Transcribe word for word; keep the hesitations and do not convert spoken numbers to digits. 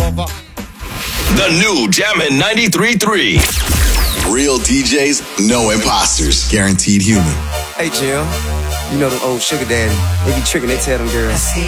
The new Jammin' ninety-three point three. Real D Js, no imposters. Guaranteed human. Hey, Jim. You know them old sugar daddy. They be tricking, they tell them girls.